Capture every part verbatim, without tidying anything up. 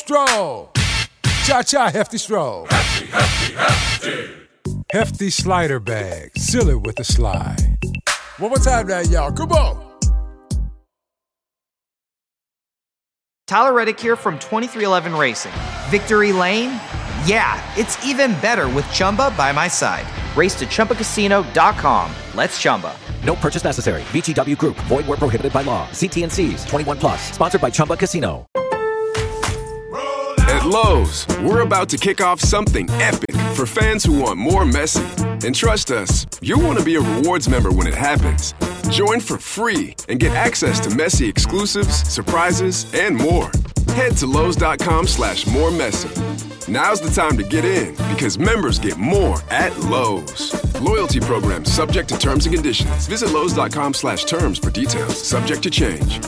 stroll. Cha-cha, hefty stroll. Hefty, hefty, hefty. Hefty slider bag. Seal it with a slide. One more time now, y'all. Come on. Tyler Reddick here from twenty-three eleven Racing. Victory Lane? Yeah, it's even better with Chumba by my side. Race to Chumba Casino dot com. Let's Chumba. No purchase necessary. V G W Group. Void where prohibited by law. See T and C's. twenty-one plus. Sponsored by Chumba Casino. At Lowe's, we're about to kick off something epic for fans who want more Messi. And trust us, you'll want to be a rewards member when it happens. Join for free and get access to Messi exclusives, surprises, and more. Head to Lowe's.com slash more Messi. Now's the time to get in because members get more at Lowe's. Loyalty program subject to terms and conditions. Visit Lowe's.com slash terms for details. Subject to change.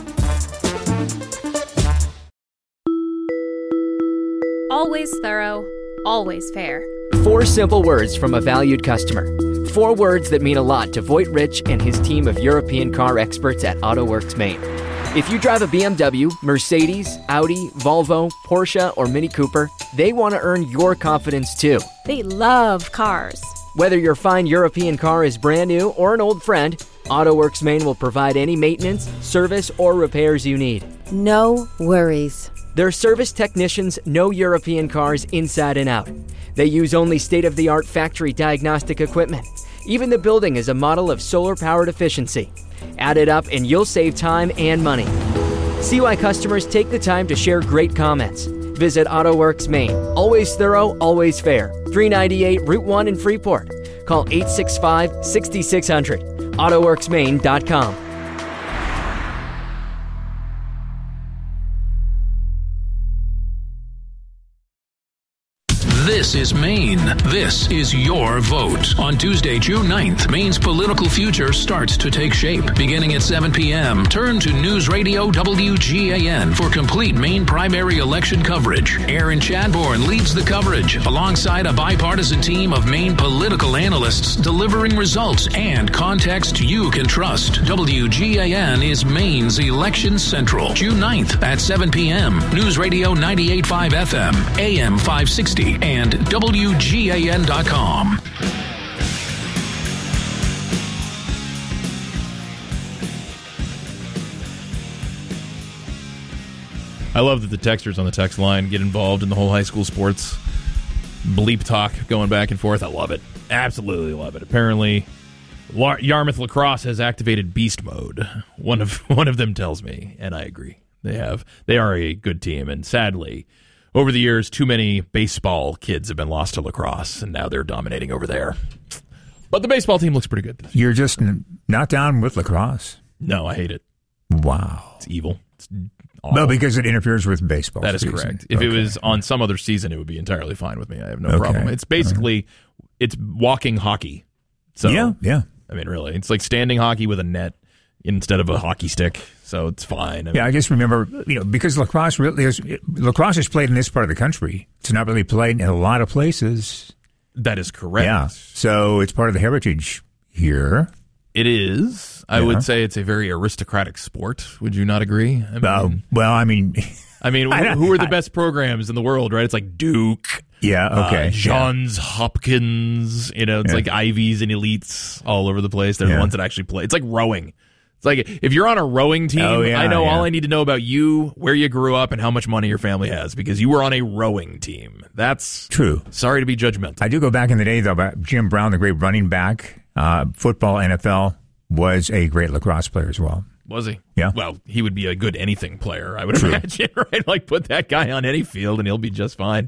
Always thorough, always fair. Four simple words from a valued customer. Four words that mean a lot to Voight Rich and his team of European car experts at AutoWorks Maine. If you drive a B M W, Mercedes, Audi, Volvo, Porsche, or Mini Cooper, they want to earn your confidence too. They love cars. Whether your fine European car is brand new or an old friend, AutoWorks Maine will provide any maintenance, service, or repairs you need. No worries. Their service technicians know European cars inside and out. They use only state-of-the-art factory diagnostic equipment. Even the building is a model of solar-powered efficiency. Add it up and you'll save time and money. See why customers take the time to share great comments. Visit AutoWorks Maine. Always thorough, always fair. three ninety-eight Route one in Freeport. Call eight six five, six six zero zero. AutoWorks Maine dot com. This is Maine. This is your vote. On Tuesday, June ninth, Maine's political future starts to take shape. Beginning at seven p.m., turn to News Radio W G A N for complete Maine primary election coverage. Aaron Chadbourne leads the coverage alongside a bipartisan team of Maine political analysts delivering results and context you can trust. W G A N is Maine's Election Central. June ninth at seven p.m. News Radio ninety-eight point five F M, A M five sixty, and W G A N dot com. I love that the texters on the text line get involved in the whole high school sports bleep talk going back and forth. I love it. Absolutely love it. Apparently, La- Yarmouth Lacrosse has activated beast mode. One of one of them tells me, and I agree. They have. They are a good team, and sadly, over the years, too many baseball kids have been lost to lacrosse, and now they're dominating over there. But the baseball team looks pretty good. You're just n- not down with lacrosse? No, I hate it. Wow. It's evil. It's awful. Well, because it interferes with baseball That is season. correct. If okay. it was on some other season, it would be entirely fine with me. I have no okay. problem. It's basically, uh-huh. it's walking hockey. So, yeah, yeah. I mean, really. It's like standing hockey with a net instead of a hockey stick. So it's fine. I mean, yeah, I just remember, you know, because lacrosse really is, lacrosse is played in this part of the country. It's not really played in a lot of places. That is correct. Yeah. So it's part of the heritage here. It is. I yeah. would say it's a very aristocratic sport. Would you not agree? I mean, uh, well, I mean, I mean, I who are the best programs in the world, right? It's like Duke. Yeah, okay. Uh, Johns yeah. Hopkins. You know, it's yeah. like Ivies and Elites all over the place. They're yeah. the ones that actually play. It's like rowing. It's like if you're on a rowing team, oh, yeah, I know yeah. all I need to know about you, where you grew up, and how much money your family has because you were on a rowing team. That's true. Sorry to be judgmental. I do go back in the day, though, about Jim Brown, the great running back, uh, football, N F L, was a great lacrosse player as well. Was he? Yeah. Well, he would be a good anything player, I would True. imagine, right? Like put that guy on any field and he'll be just fine.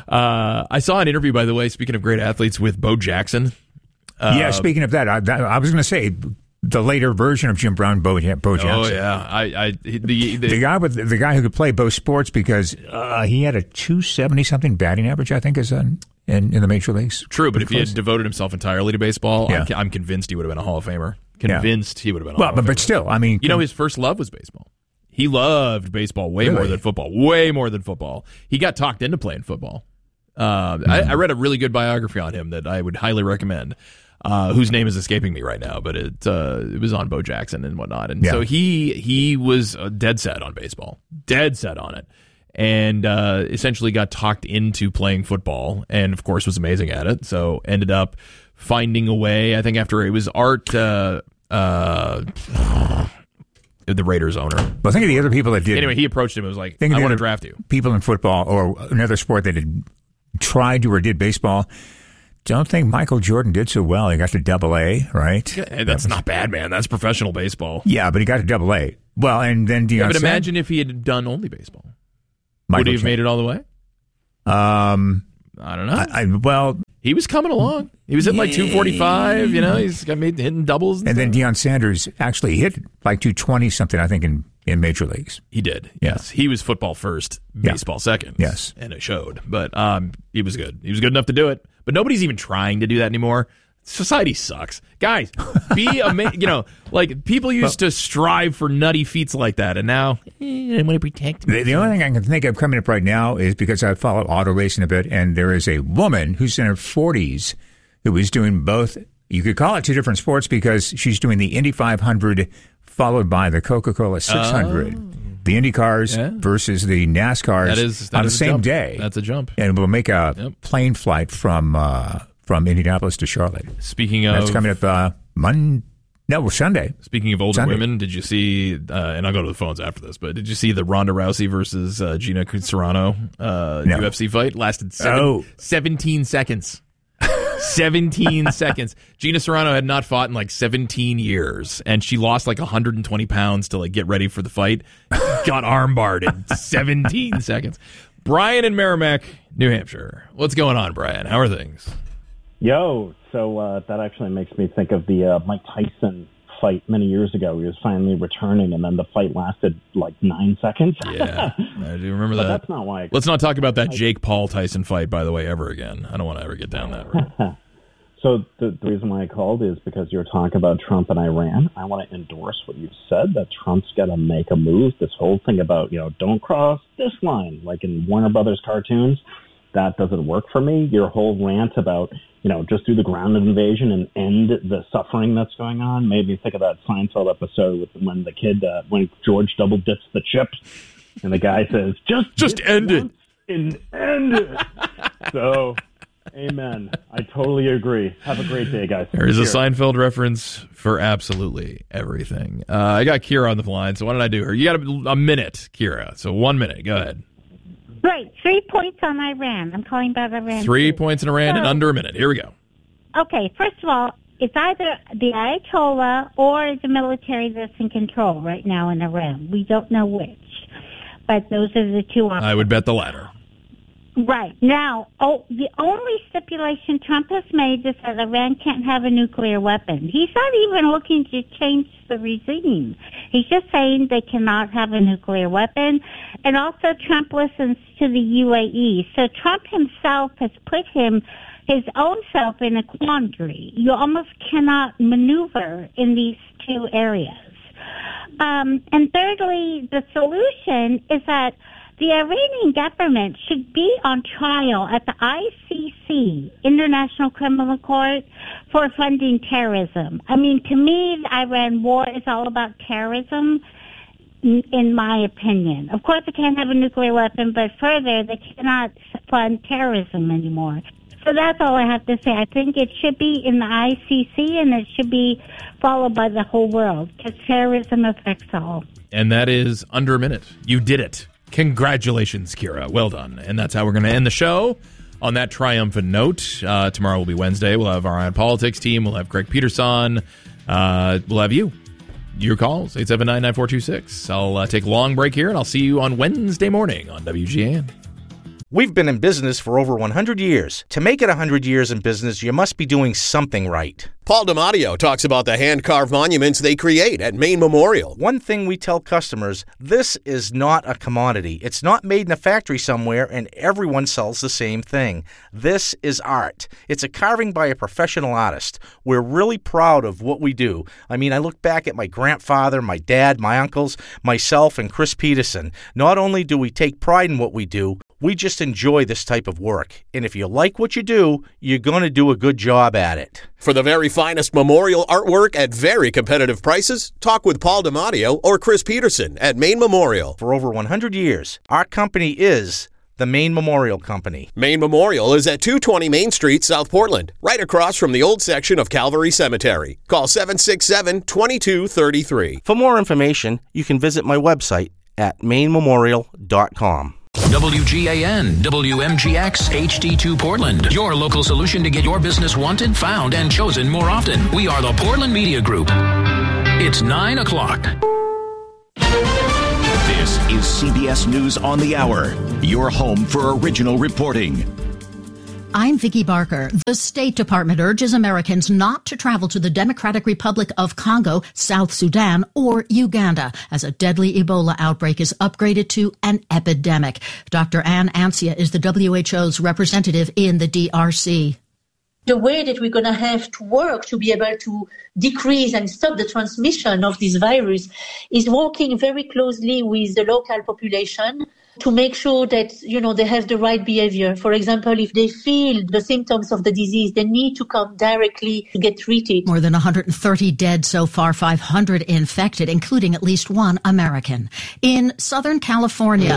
Uh, I saw an interview, by the way, speaking of great athletes, with Bo Jackson. Uh, yeah, speaking of that, I, that, I was going to say the later version of Jim Brown, Bo, Bo Jackson. Oh yeah, I, I the, the the guy with the guy who could play both sports because uh, he had a two seventy something batting average, I think, is in, in in the major leagues. True, but if close. he had devoted himself entirely to baseball, yeah. I'm, I'm convinced he would have been a Hall of Famer. Convinced yeah. he would have been a well, Hall but, of Famer. But still, I mean, you know, his first love was baseball. He loved baseball way really? more than football. Way more than football. He got talked into playing football. Uh, mm-hmm. I, I read a really good biography on him that I would highly recommend. Uh, whose name is escaping me right now, but it uh, it was on Bo Jackson and whatnot, and yeah. so he he was dead set on baseball, dead set on it, and uh, essentially got talked into playing football, and of course was amazing at it. So ended up finding a way. I think after it was Art, uh, uh, the Raiders owner. Well, think of the other people that did. Anyway, he approached him and was like, Think I want to draft you. People in football or another sport that had tried to or did baseball. Don't think Michael Jordan did so well. He got to double A, right? Yeah, that's that was, not bad, man. That's professional baseball. Yeah, but he got to double A. Well, and then Deion yeah, but said, imagine if he had done only baseball. Michael Would he have Jordan. made it all the way? Um, I don't know. I, I, well, he was coming along. He was hitting like two forty-five. You know, he's got made hitting doubles. And, and then Deion Sanders actually hit like two twenty something. I think in, in major leagues. He did. Yes, he was football first, baseball yeah. second. Yes, and it showed. But um, he was good. He was good enough to do it. But nobody's even trying to do that anymore. Society sucks, guys. Be ama- you know, like people used well, to strive for nutty feats like that, and now eh, I want to protect me. The, the only thing I can think of coming up right now is because I follow auto racing a bit, and there is a woman who's in her forties who is doing both. You could call it two different sports because she's doing the Indy five hundred followed by the Coca-Cola six hundred. Oh. The Indy cars yeah. versus the NASCARs that is, that on is the same jump. day. That's a jump, and we'll make a yep. plane flight from. Uh, From Indianapolis to Charlotte. Speaking of... That's coming up uh, Monday. No, Sunday. Speaking of older Sunday. women, did you see, uh, and I'll go to the phones after this, but did you see the Ronda Rousey versus uh, Gina Carano uh, no. U F C fight? Lasted seven, oh. seventeen seconds. seventeen seconds. Gina Carano had not fought in like seventeen years, and she lost like one hundred twenty pounds to like get ready for the fight. Got armbarred in seventeen seconds. Brian in Merrimack, New Hampshire. What's going on, Brian? How are things? Yo, so uh, that actually makes me think of the uh, Mike Tyson fight many years ago. He was finally returning, and then the fight lasted like nine seconds. Yeah, I do remember but that. That's not why. I Let's not talk about that Jake Paul Tyson fight, by the way, ever again. I don't want to ever get down that road. So the, the reason why I called is because you're talking about Trump and Iran. I want to endorse what you said, that Trump's got to make a move. This whole thing about, you know, don't cross this line, like in Warner Brothers cartoons, that doesn't work for me. Your whole rant about, you know, just do the ground invasion and end the suffering that's going on made me think of that Seinfeld episode with when the kid, uh, when George double dips the chips and the guy says, just, just end it. And end it. So... Amen. I totally agree. Have a great day, guys. There is Cheers. a Seinfeld reference for absolutely everything. Uh, I got Kira on the line, so why don't I do her? You got a, a minute, Kira. So one minute. Go ahead. Right. Three points on Iran. I'm calling about Iran. Three too. points in Iran so, in under a minute. Here we go. Okay. First of all, it's either the Ayatollah or the military that's in control right now in Iran. We don't know which. But those are the two options. I would bet the latter. Right. Now, oh, the only stipulation Trump has made is that Iran can't have a nuclear weapon. He's not even looking to change the regime. He's just saying they cannot have a nuclear weapon. And also Trump listens to the U A E. So Trump himself has put him, his own self, in a quandary. You almost cannot maneuver in these two areas. Um, and thirdly, the solution is that the Iranian government should be on trial at the I C C, International Criminal Court, for funding terrorism. I mean, to me, the Iran war is all about terrorism, in my opinion. Of course, they can't have a nuclear weapon, but further, they cannot fund terrorism anymore. So that's all I have to say. I think it should be in the I C C, and it should be followed by the whole world, because terrorism affects all. And that is under a minute. You did it. Congratulations, Kira. Well done. And that's how we're going to end the show on that triumphant note. Uh, tomorrow will be Wednesday. We'll have our Iron Politics team. We'll have Greg Peterson. Uh, we'll have you. Your calls, eight seven nine, nine four two six. I'll uh, take a long break here, and I'll see you on Wednesday morning on W G A N. We've been in business for over one hundred years. To make it one hundred years in business, you must be doing something right. Paul DiMatteo talks about the hand-carved monuments they create at Maine Memorial. One thing we tell customers, this is not a commodity. It's not made in a factory somewhere and everyone sells the same thing. This is art. It's a carving by a professional artist. We're really proud of what we do. I mean, I look back at my grandfather, my dad, my uncles, myself, and Chris Peterson. Not only do we take pride in what we do, We just enjoy this type of work. And if you like what you do, you're going to do a good job at it. For the very finest memorial artwork at very competitive prices, talk with Paul DiMatteo or Chris Peterson at Maine Memorial. For over one hundred years, our company is the Maine Memorial Company. Maine Memorial is at two twenty Main Street, South Portland, right across from the old section of Calvary Cemetery. Call seven six seven, two two three three. For more information, you can visit my website at maine memorial dot com. W G A N, W M G X, H D two Portland. Your local solution to get your business wanted, found, and chosen more often. We are the Portland Media Group. It's nine o'clock. This is C B S News on the Hour, your home for original reporting. I'm Vicki Barker. The State Department urges Americans not to travel to the Democratic Republic of Congo, South Sudan, or Uganda as a deadly Ebola outbreak is upgraded to an epidemic. Doctor Ann Ancia is the W H O's representative in the D R C. The way that we're going to have to work to be able to decrease and stop the transmission of this virus is working very closely with the local population to make sure that, you know, they have the right behavior. For example, if they feel the symptoms of the disease, they need to come directly to get treated. More than one hundred thirty dead so far, five hundred infected, including at least one American. In Southern California,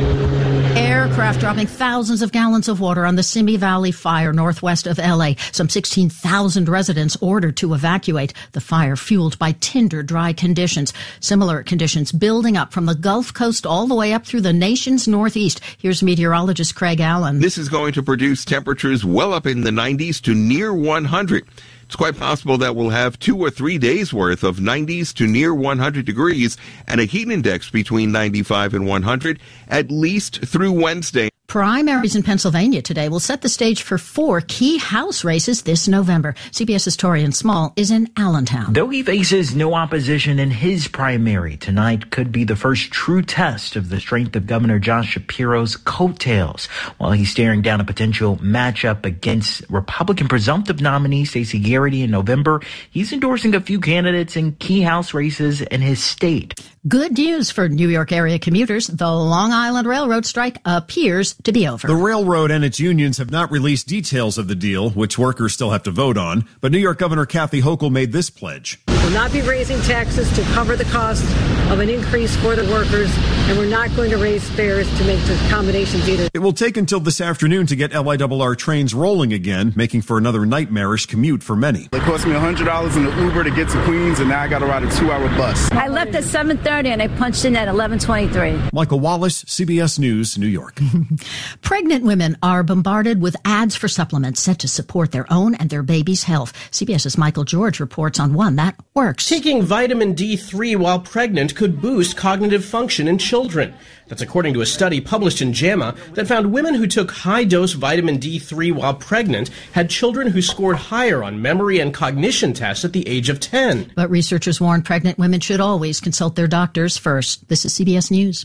aircraft dropping thousands of gallons of water on the Simi Valley fire northwest of L A. Some sixteen thousand residents ordered to evacuate. The fire fueled by tinder dry conditions. Similar conditions building up from the Gulf Coast all the way up through the nation's northeast. Here's meteorologist Craig Allen. This is going to produce temperatures well up in the nineties to near one hundred. It's quite possible that we'll have two or three days worth of nineties to near one hundred degrees and a heat index between ninety-five and one hundred at least through Wednesday. Primaries in Pennsylvania today will set the stage for four key House races this November. CBS's Torian Small is in Allentown. Though he faces no opposition in his primary, tonight could be the first true test of the strength of Governor Josh Shapiro's coattails. While he's staring down a potential matchup against Republican presumptive nominee Stacey Garrity in November, he's endorsing a few candidates in key House races in his state. Good news for New York area commuters. The Long Island Railroad strike appears to be over. The railroad and its unions have not released details of the deal, which workers still have to vote on. But New York Governor Kathy Hochul made this pledge. We'll not be raising taxes to cover the cost of an increase for the workers, and we're not going to raise fares to make the accommodations either. It will take until this afternoon to get L I R R trains rolling again, making for another nightmarish commute for many. It cost me one hundred dollars in the Uber to get to Queens, and now I got to ride a two-hour bus. I left at seven thirty, and I punched in at eleven twenty-three. Michael Wallace, C B S News, New York. Pregnant women are bombarded with ads for supplements set to support their own and their baby's health. CBS's Michael George reports on one that works. Taking vitamin D three while pregnant could boost cognitive function in children. That's according to a study published in JAMA that found women who took high-dose vitamin D three while pregnant had children who scored higher on memory and cognition tests at the age of ten. But researchers warn pregnant women should always consult their doctors first. This is C B S News.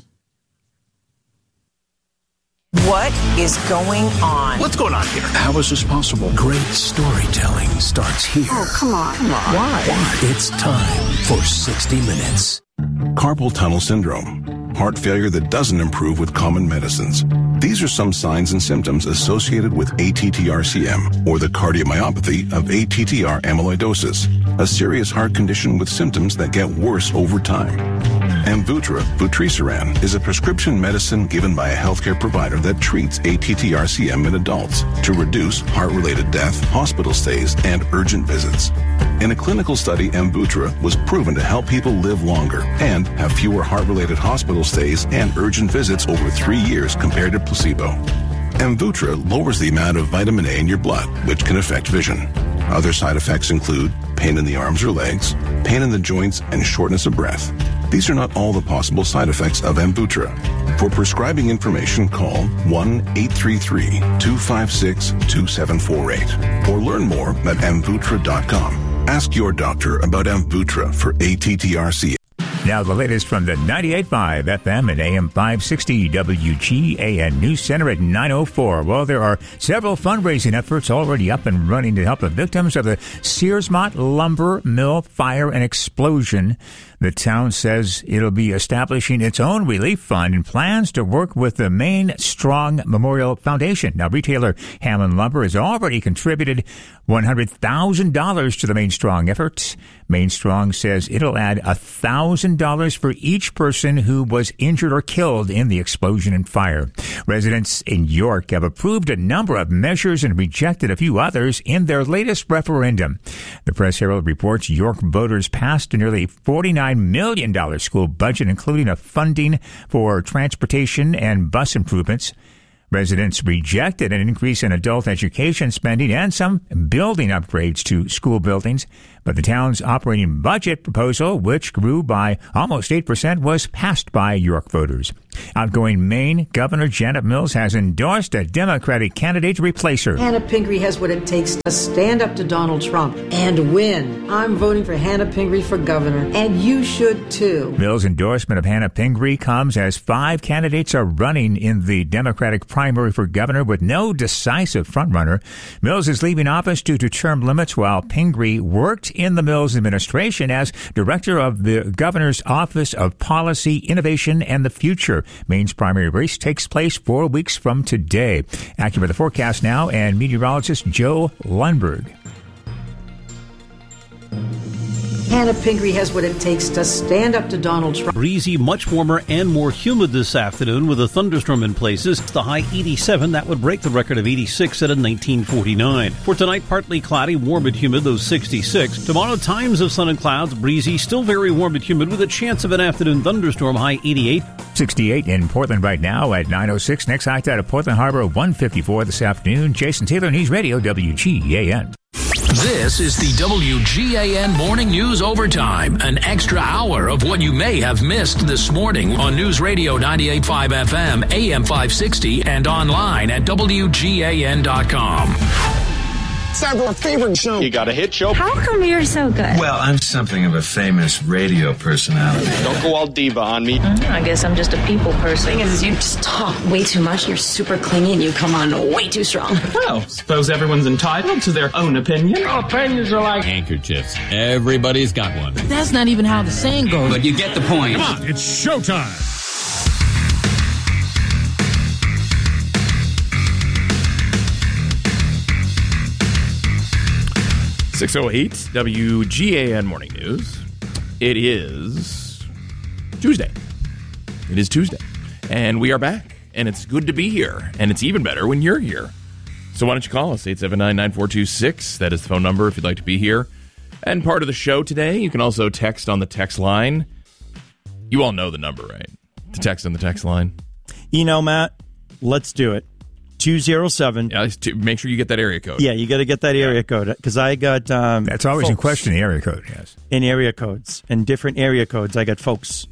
What is going on? What's going on here? How is this possible? Great storytelling starts here. Oh, come on. Come on. Why? Why? It's time for sixty minutes. Carpal tunnel syndrome. Heart failure that doesn't improve with common medicines. These are some signs and symptoms associated with A T T R C M, or the cardiomyopathy of A T T R amyloidosis, a serious heart condition with symptoms that get worse over time. Amvuttra, vutrisiran, is a prescription medicine given by a healthcare provider that treats A T T R C M in adults to reduce heart-related death, hospital stays, and urgent visits. In a clinical study, Amvuttra was proven to help people live longer and have fewer heart-related hospital stays and urgent visits over three years compared to placebo. Amvuttra lowers the amount of vitamin A in your blood, which can affect vision. Other side effects include pain in the arms or legs, pain in the joints, and shortness of breath. These are not all the possible side effects of Amvuttra. For prescribing information, call one eight three three, two five six, two seven four eight or learn more at amvuttra dot com. Ask your doctor about Amvuttra for A T T R C M. Now the latest from the ninety-eight point five F M and A M five sixty W G A N News Center at nine oh four. Well, there are several fundraising efforts already up and running to help the victims of the Searsmont lumber mill fire and explosion. The town says it'll be establishing its own relief fund and plans to work with the Maine Strong Memorial Foundation. Now, retailer Hammond Lumber has already contributed one hundred thousand dollars to the Maine Strong effort. Maine Strong says it'll add one thousand dollars for each person who was injured or killed in the explosion and fire. Residents in York have approved a number of measures and rejected a few others in their latest referendum. The Press Herald reports York voters passed a nearly forty-nine million dollars school budget, including a funding for transportation and bus improvements. Residents rejected an increase in adult education spending and some building upgrades to school buildings. But the town's operating budget proposal, which grew by almost eight percent, was passed by York voters. Outgoing Maine Governor Janet Mills has endorsed a Democratic candidate to replace her. Hannah Pingree has what it takes to stand up to Donald Trump and win. I'm voting for Hannah Pingree for governor, and you should too. Mills' endorsement of Hannah Pingree comes as five candidates are running in the Democratic primary for governor with no decisive frontrunner. Mills is leaving office due to term limits, while Pingree worked in the Mills administration as director of the governor's Office of Policy, Innovation, and the Future. Maine's primary race takes place four weeks from today. AccuWeather forecast now, and meteorologist Joe Lundberg. Hannah Pingree has what it takes to stand up to Donald Trump. Breezy, much warmer and more humid this afternoon with a thunderstorm in places. The high eighty-seven, that would break the record of eighty-six set in nineteen forty-nine. For tonight, partly cloudy, warm and humid, those sixty-six. Tomorrow, times of sun and clouds, breezy, still very warm and humid with a chance of an afternoon thunderstorm, high eighty-eight. sixty-eight in Portland right now at nine oh six. Next high tide of Portland Harbor, one fifty-four this afternoon. Jason Taylor, News Radio, W G A N. This is the W G A N Morning News Overtime, an extra hour of what you may have missed this morning on News Radio ninety-eight point five F M, A M five sixty, and online at W G A N dot com. It's our favorite show. You got a hit show? How come you're so good? Well, I'm something of a famous radio personality. Don't go all diva on me. Mm, I guess I'm just a people person. The thing is, you just talk way too much. You're super clingy and you come on way too strong. Well, suppose everyone's entitled to their own opinion. Opinions are like handkerchiefs. Everybody's got one. But that's not even how the saying goes. But you get the point. Come on, it's showtime. six oh eight W G A N Morning News. It is Tuesday. It is Tuesday. And we are back. And it's good to be here. And it's even better when you're here. So why don't you call us, eight seven nine, nine four two six. That is the phone number if you'd like to be here. And part of the show today, you can also text on the text line. You all know the number, right? To text on the text line. You know, Matt, let's do it. two oh seven. Yeah, to make sure you get that area code. Yeah, you got to get that area code because I got. Um, That's always in question, the area code, yes. In area codes. And different area codes, I got folks.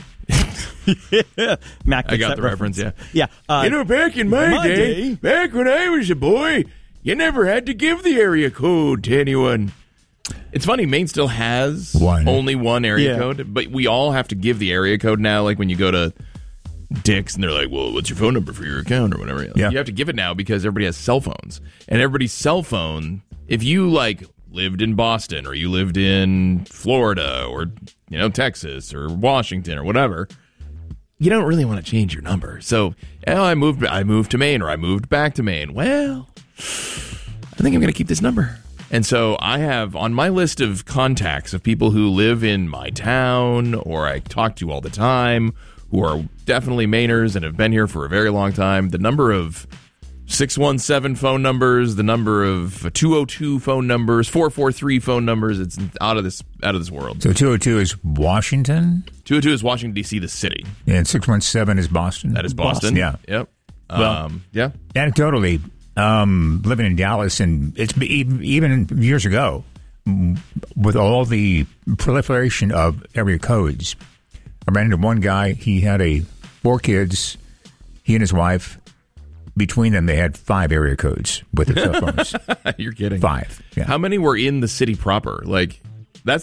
Mac I got the reference, reference, yeah. Yeah. Uh, you know, back in my, my day, day, back when I was a boy, you never had to give the area code to anyone. It's funny, Maine still has one. only one area Yeah. code, but we all have to give the area code now, like when you go to Dick's and they're like, well, what's your phone number for your account or whatever? Yeah. You have to give it now because everybody has cell phones. And everybody's cell phone, if you like lived in Boston or you lived in Florida or, you know, Texas or Washington or whatever, you don't really want to change your number. So, oh, I moved I moved to Maine or I moved back to Maine. Well, I think I'm going to keep this number. And so I have on my list of contacts of people who live in my town or I talk to all the time who are definitely Mainers and have been here for a very long time, the number of six one seven phone numbers, the number of two oh two phone numbers, four four three phone numbers, it's out of this out of this world. So two oh two is Washington? two oh two is Washington, D C, the city. Yeah, and six one seven is Boston? That is Boston. Boston. Yeah. Yep. Well, um, yeah. Anecdotally, um, living in Dallas, and it's even years ago, with all the proliferation of area codes, I ran into one guy. He had a four kids. He and his wife, between them, they had five area codes with their cell phones. You're kidding. Five. Yeah. How many were in the city proper? Like, that's the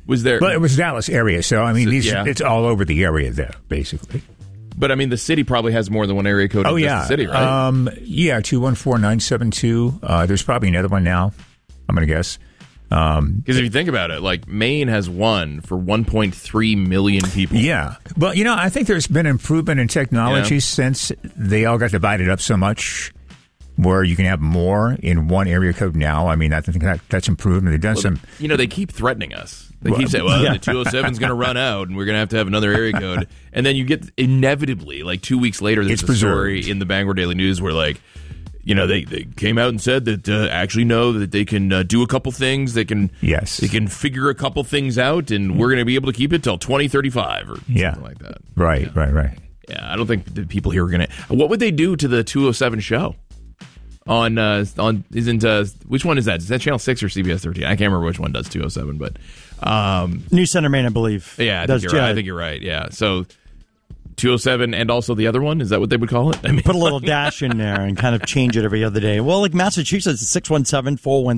Was there? But it was Dallas area, so I mean, So, these yeah. it's all over the area there, basically. But I mean, the city probably has more than one area code. Oh in yeah, just the city, right? Um, yeah, two one four nine seven two. Uh, there's probably another one now. I'm going to guess. Because Um, if you think about it, like Maine has one for one point three million people. Yeah. Well, you know, I think there's been improvement in technology Yeah. since they all got divided up so much, where you can have more in one area code now. I mean, I think that that's improved, and they've done Well, some. you know, they keep threatening us. They Well, keep saying, well, yeah. the two oh seven is going to run out, and we're going to have to have another area code. And then you get, inevitably, like two weeks later, there's It's a preserved. story in the Bangor Daily News where, like, you know, they, they came out and said that uh, actually no, that they can uh, do a couple things. They can yes. they can figure a couple things out, and we're going to be able to keep it till twenty thirty-five or Yeah. something like that. Right, right, right. Yeah, I don't think the people here are going to. What would they do to the two oh seven show? On uh, on isn't uh, which one is that? Is that Channel Six or C B S thirteen? I can't remember which one does two oh seven, but um, New Center Maine, I believe. yeah, I does think you're right. I J- think you're right. Yeah, so two oh seven and also the other one, is that what they would call it? I mean, Put a little dash in there and kind of change it every other day. Well, like Massachusetts, six one seven, four one